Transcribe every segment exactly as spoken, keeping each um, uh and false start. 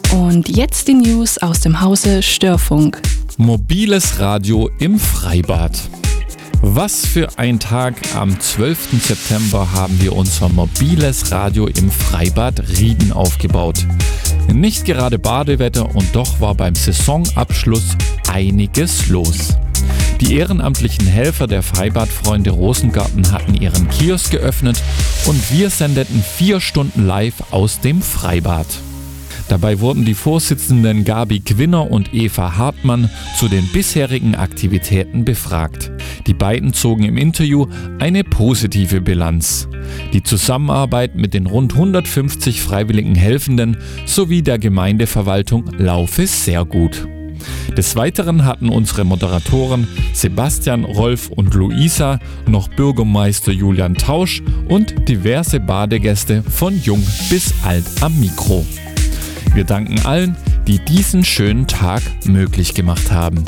Und jetzt die News aus dem Hause Störfunk. Mobiles Radio im Freibad. Was für ein Tag! Am zwölften September haben wir unser mobiles Radio im Freibad Rieden aufgebaut. Nicht gerade Badewetter und doch war beim Saisonabschluss einiges los. Die ehrenamtlichen Helfer der Freibadfreunde Rosengarten hatten ihren Kiosk geöffnet und wir sendeten vier Stunden live aus dem Freibad. Dabei wurden die Vorsitzenden Gabi Gwinner und Eva Hartmann zu den bisherigen Aktivitäten befragt. Die beiden zogen im Interview eine positive Bilanz. Die Zusammenarbeit mit den rund hundertfünfzig freiwilligen Helfenden sowie der Gemeindeverwaltung laufe sehr gut. Des Weiteren hatten unsere Moderatoren Sebastian, Rolf und Luisa noch Bürgermeister Julian Tausch und diverse Badegäste von jung bis alt am Mikro. Wir danken allen, die diesen schönen Tag möglich gemacht haben.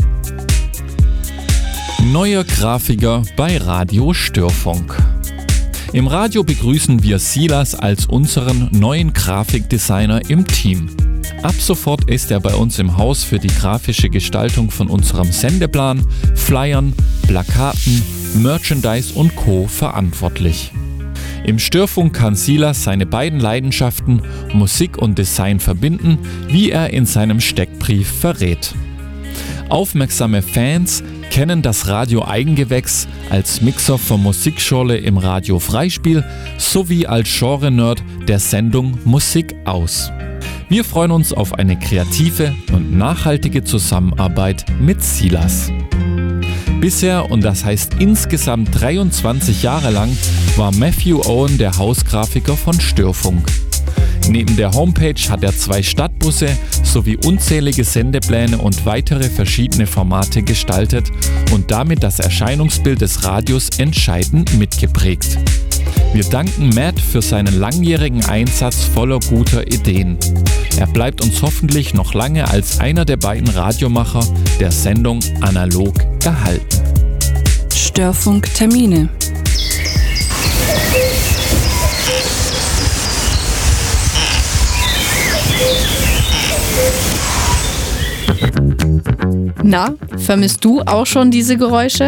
Neuer Grafiker bei Radio Störfunk. Im Radio begrüßen wir Silas als unseren neuen Grafikdesigner im Team. Ab sofort ist er bei uns im Haus für die grafische Gestaltung von unserem Sendeplan, Flyern, Plakaten, Merchandise und Co. verantwortlich. Im Störfunk kann Silas seine beiden Leidenschaften, Musik und Design, verbinden, wie er in seinem Steckbrief verrät. Aufmerksame Fans kennen das Radio Eigengewächs als Mixer von Musikschorle im Radio Freispiel sowie als Genre-Nerd der Sendung Musik aus. Wir freuen uns auf eine kreative und nachhaltige Zusammenarbeit mit Silas. Bisher, und das heißt insgesamt dreiundzwanzig Jahre lang, war Matthew Owen der Hausgrafiker von Störfunk. Neben der Homepage hat er zwei Stadtbusse sowie unzählige Sendepläne und weitere verschiedene Formate gestaltet und damit das Erscheinungsbild des Radios entscheidend mitgeprägt. Wir danken Matt für seinen langjährigen Einsatz voller guter Ideen. Er bleibt uns hoffentlich noch lange als einer der beiden Radiomacher der Sendung analog erhalten. Störfunk-Termine. Na, vermisst du auch schon diese Geräusche?